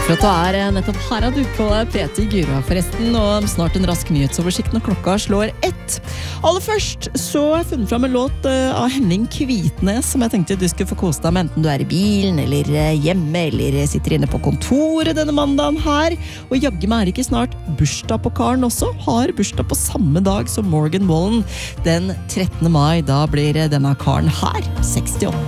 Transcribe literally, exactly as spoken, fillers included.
For at du er nettopp her du på P T Gyra forresten, og snart en rask nyhetsoversikt når klokka slår ett. Aller først så har jeg funnet frem en låt av Henning Kvitnes som jeg tenkte du skulle få kose deg med, enten du er i bilen, eller hjemme, eller sitter inne på kontoret denne mandagen her. Og jagge meg er ikke snart bursdag på karen også, har bursdag på samme dag som Morgan Wallen den trettende mai. Da blir denne karen her sekstiåtte.